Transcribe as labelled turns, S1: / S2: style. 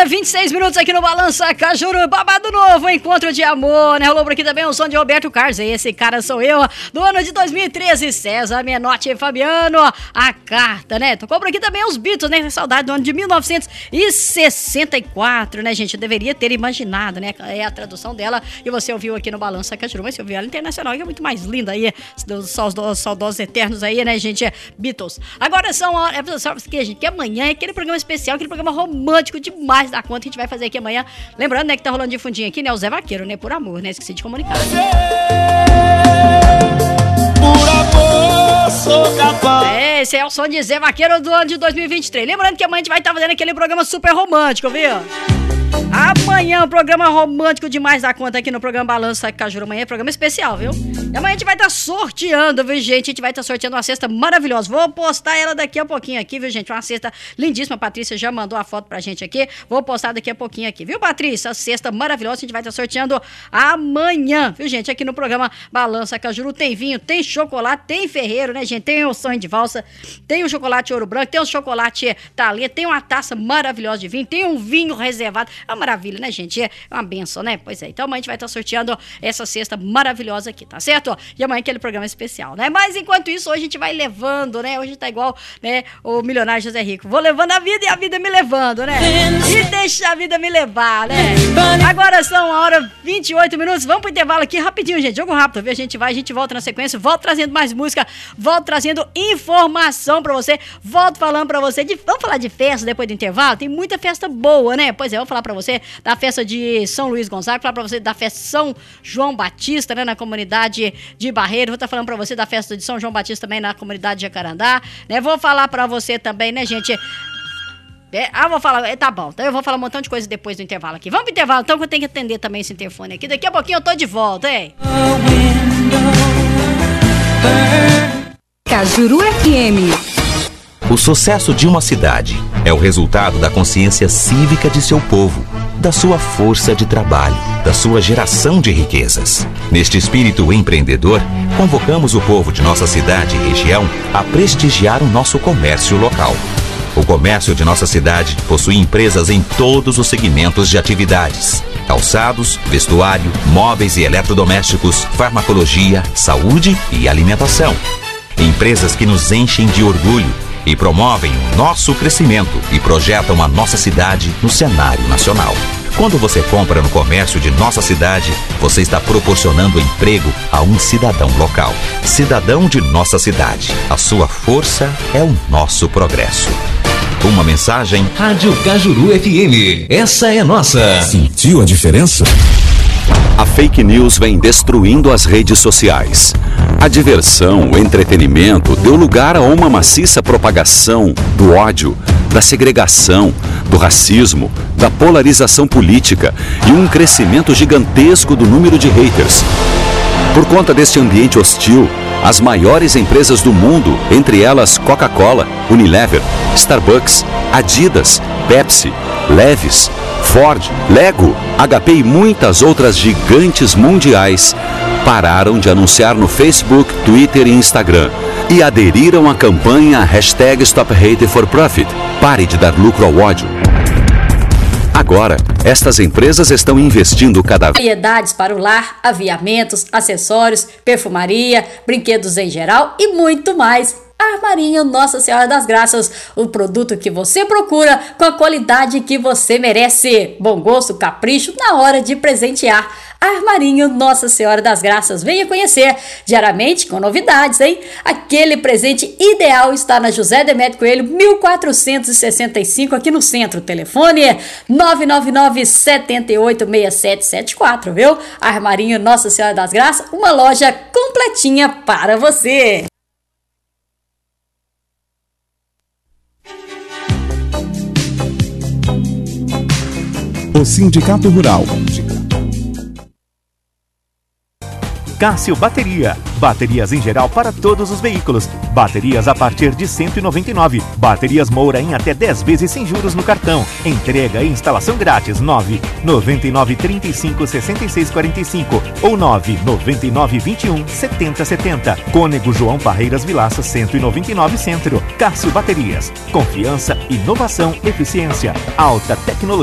S1: 26 minutos aqui no Balança Cajuru, babado novo, encontro de amor, né? Rolou por aqui também o som de Roberto Carlos, esse cara sou eu, do ano de 2013, César Menotti e Fabiano, a carta, né? Tocou por aqui também os Beatles, né? Saudade do ano de 1964, né, gente? Eu deveria ter imaginado, né? É a tradução dela e você ouviu aqui no Balança Cajuru, mas você ouviu ela internacional, que é muito mais linda aí, dos saudosos eternos aí, né, gente? Beatles. Agora são que amanhã é aquele programa especial, aquele programa romântico demais da conta que a gente vai fazer aqui amanhã. Lembrando, né, que tá rolando de fundinho aqui, né, o Zé Vaqueiro, né, por amor, né, esqueci de comunicar.
S2: Por amor, sou capaz.
S1: Esse é o som de Zé Vaqueiro do ano de 2023. Lembrando que amanhã a gente vai estar fazendo aquele programa super romântico, viu? Amanhã, um programa romântico demais da conta aqui no programa Balança Cajuru. Amanhã é programa especial, viu? E amanhã a gente vai estar sorteando, viu, gente? A gente vai estar sorteando uma cesta maravilhosa. Vou postar ela daqui a pouquinho aqui, viu, gente? Uma cesta lindíssima. A Patrícia já mandou a foto pra gente aqui. Vou postar daqui a pouquinho aqui, viu, Patrícia? A cesta maravilhosa. A gente vai estar sorteando amanhã, viu, gente? Aqui no programa Balança Cajuru tem vinho, tem chocolate, tem ferreiro, né, gente? Tem o sonho de valsa, tem o chocolate ouro branco, tem o chocolate Thalia, tem uma taça maravilhosa de vinho, tem um vinho reservado. É uma maravilha, né, gente? É uma benção, né? Pois é. Então amanhã a gente vai estar sorteando essa cesta maravilhosa aqui, tá certo? E amanhã aquele programa especial, né? Mas enquanto isso, hoje a gente vai levando, né? Hoje tá igual, né, o milionário José Rico. Vou levando a vida e a vida me levando, né? E deixa a vida me levar, né? Agora são a hora 28 minutos. Vamos pro intervalo aqui rapidinho, gente. Jogo rápido, viu? A gente volta na sequência, volto trazendo mais música, volto trazendo informação pra você, volto falando pra você. Vamos falar de festa depois do intervalo? Tem muita festa boa, né? Pois é, eu vou falar pra você da festa de São Luís Gonzaga, falar pra você da festa São João Batista, né, na comunidade de Barreiro. Vou estar falando pra você da festa de São João Batista também na comunidade de Jacarandá, né? Vou falar pra você também, né, gente? Vou falar, tá bom, então eu vou falar um montão de coisa depois do intervalo aqui. Vamos pro intervalo, então, que eu tenho que atender também esse interfone aqui. Daqui a pouquinho eu tô de volta, hein?
S3: Cajuru FM.
S4: O sucesso de uma cidade é o resultado da consciência cívica de seu povo, da sua força de trabalho, da sua geração de riquezas. Neste espírito empreendedor, convocamos o povo de nossa cidade e região a prestigiar o nosso comércio local. O comércio de nossa cidade possui empresas em todos os segmentos de atividades: calçados, vestuário, móveis e eletrodomésticos, farmacologia, saúde e alimentação. Empresas que nos enchem de orgulho e promovem o nosso crescimento e projetam a nossa cidade no cenário nacional. Quando você compra no comércio de nossa cidade, você está proporcionando emprego a um cidadão local. Cidadão de nossa cidade. A sua força é o nosso progresso. Uma mensagem:
S5: Rádio Cajuru FM. Essa é nossa.
S6: Sentiu a diferença?
S7: A fake news vem destruindo as redes sociais. A diversão, o entretenimento deu lugar a uma maciça propagação do ódio, da segregação, do racismo, da polarização política e um crescimento gigantesco do número de haters. Por conta deste ambiente hostil, as maiores empresas do mundo, entre elas Coca-Cola, Unilever, Starbucks, Adidas, Pepsi, Levi's, Ford, Lego, HP e muitas outras gigantes mundiais, pararam de anunciar no Facebook, Twitter e Instagram e aderiram à campanha #StopHateForProfit. Pare de dar lucro ao ódio. Agora, estas empresas estão investindo cada vez
S1: variedades para o lar, aviamentos, acessórios, perfumaria, brinquedos em geral e muito mais. Armarinho Nossa Senhora das Graças, o produto que você procura com a qualidade que você merece. Bom gosto, capricho na hora de presentear. Armarinho Nossa Senhora das Graças, venha conhecer diariamente com novidades, hein? Aquele presente ideal está na José Demetrio Coelho 1465 aqui no centro. Telefone 999-786774, viu? Armarinho Nossa Senhora das Graças, uma loja completinha para você.
S6: O Sindicato Rural.
S8: Cássio Bateria. Baterias em geral para todos os veículos. Baterias a partir de R$ 199. Baterias Moura em até 10 vezes sem juros no cartão. Entrega e instalação grátis. 999356645 ou 999217070. Cônego João Parreiras Vilaça 199 Centro. Cássio Baterias. Confiança, inovação, eficiência, alta tecnologia.